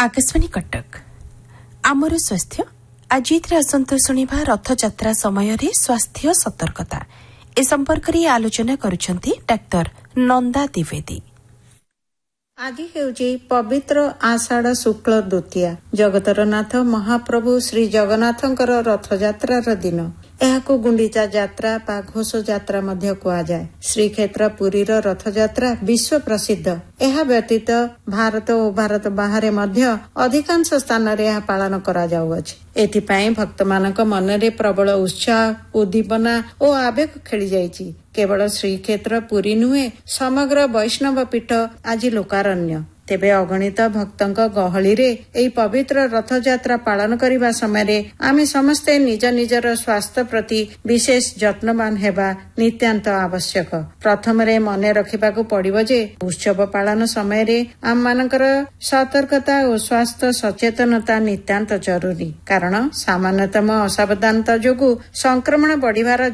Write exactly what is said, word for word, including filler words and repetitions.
आकाशवाणी कटक आमर स्वास्थ्य आज आसंत शुणा रथयात्रा समय स्वास्थ्य सतर्कता ए संपर्क में आलोचना करुछंती डाक्टर नंदा द्विवेदी। आज हेउची पवित्र आषाढ़ शुक्ल द्वितीया जगतर नाथ महाप्रभु श्री जगन्नाथंकर रथयात्रार दिन। एहाकु गुंडीचा यात्रा बा घोष यात्रा मध्य कुआ जाए। श्रीक्षेत्र पुरीर रथयात्रा विश्व प्रसिद्ध। एहा व्यतीत भारत और भारत बाहर मध्य अधिकांश स्थान रे एहा पालन करा जाउअछि। एथिपाई भक्त मानक मनरे प्रबल उत्साह उद्दीपना और आवेग खेली जाइछि। केवल श्रीक्षेत्र पुरी नुहे समग्र वैष्णव पीठ आज लोकारण्य। तेबे अगणित भक्तंक गहली रे एई पवित्र रथयात्रा पालन करिबा समय आमे समस्ते निज निजर स्वास्थ्य प्रति विशेष जत्नवान हेबा नित्यांत आवश्यक। प्रथम रे मने रखिबाकू पड़िबो जे उत्सव पालन समय रे आम मानकर सतर्कता और स्वास्थ्य सचेतनता नित्यांत जरूरी। कारण सामान्यतम असावधानता जोगु संक्रमण बढ़िबार